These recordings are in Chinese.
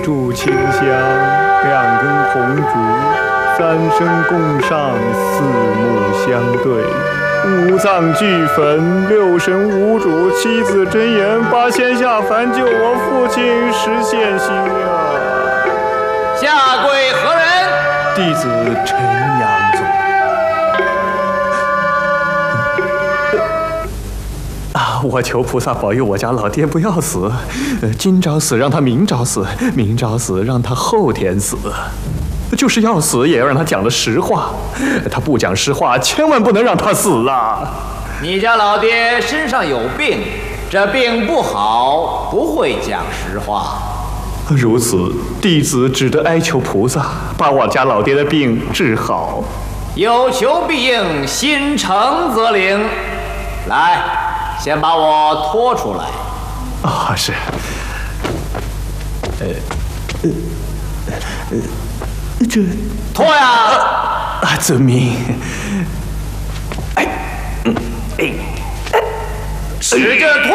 炷清香，2根红烛，3声共上，4目相对。5脏俱焚，6神无主，7子真言，8仙下凡救我父亲，实现心愿。 下跪何人？ 弟子陈阳祖。我求菩萨保佑我家老爹不要死，今朝死让他明朝死，明朝死让他后天死，就是要死也要让他讲的实话，他不讲实话，千万不能让他死啊！ 你家老爹身上有病，这病不好，不会讲实话。 如此，弟子只得哀求菩萨，把我家老爹的病治好。 有求必应，心诚则灵。来，先把我拖出来。 啊，是。这拖呀！ 啊，遵命。 使劲拖！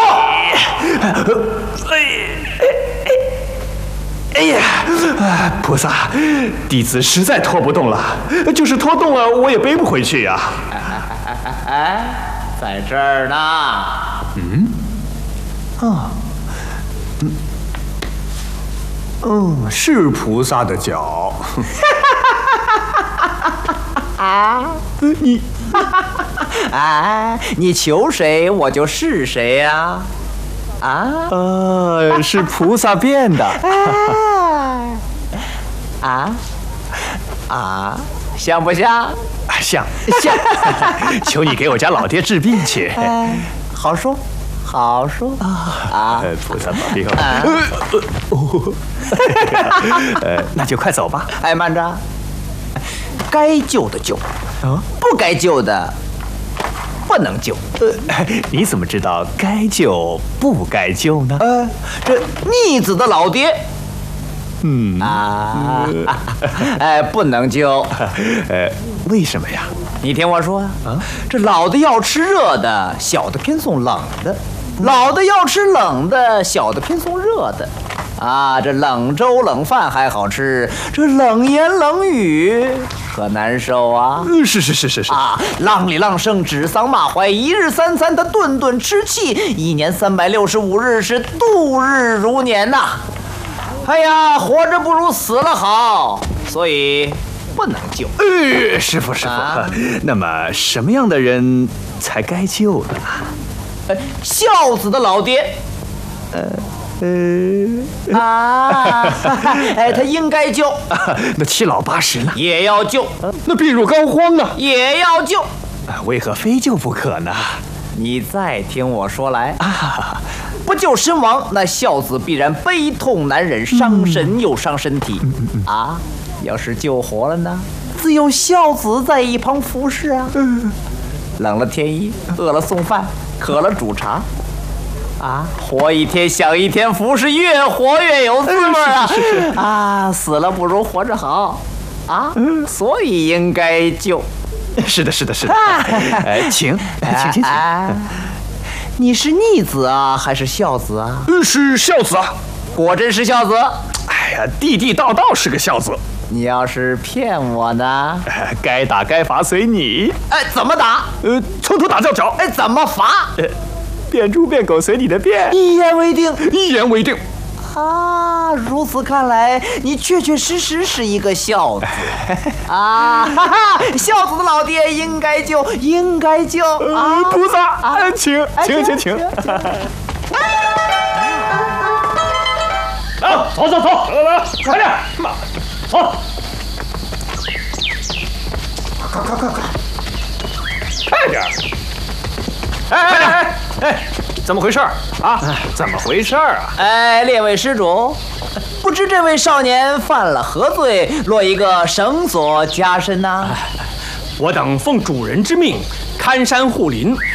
哎呀，菩萨，弟子实在拖不动了，就是拖动了，我也背不回去呀。 在这儿呢。 是菩萨的脚。你， 你求谁我就是谁呀。 是菩萨变的。 像不像？ 像。求你给我家老爹治病去。 好说。 菩萨保佑。那就快走吧。 慢着，该救的救，不该救的不能救。 你怎么知道该救不该救呢？ 这逆子的老爹，不能救。 为什么呀？ 你听我说啊，这老的要吃热的，小的偏送冷的；老的要吃冷的，小的偏送热的。这冷粥冷饭还好吃，这冷言冷语可难受啊！ 是。 浪里浪声，指桑骂槐，一日三餐他顿顿吃气，1年365日是度日如年呐。哎呀，活着不如死了好，所以不能救。 师傅，那么什么样的人才该救呢？ 孝子的老爹。他应该救。 那7老8十呢？ 也要救。 那病入膏肓呢？ 也要救。 为何非救不可呢？ 你再听我说来。不救身亡，那孝子必然悲痛难忍，伤神又伤身体。要是救活了呢，自有孝子在一旁服侍啊。冷了添衣，饿了送饭，渴了煮茶。活一天想一天，服侍越活越有滋味啊！死了不如活着好所以应该救。 是的。请。 你是逆子啊，还是孝子啊？ 是孝子啊。 果真是孝子？ 哎呀，地道道是个孝子。 你要是骗我呢？ 该打该罚随你。 怎么打？ 从头打到脚。 怎么罚？ 变猪变狗随你的便。 一言为定。 一言为定。 如此看来，你确确实实是一个孝子孝子的老爹应该救。 菩萨，请。走，快点，走，快点！怎么回事怎么回事啊？ 列位施主，不知这位少年犯了何罪，落一个绳索加身呢？ 我等奉主人之命，看山护林，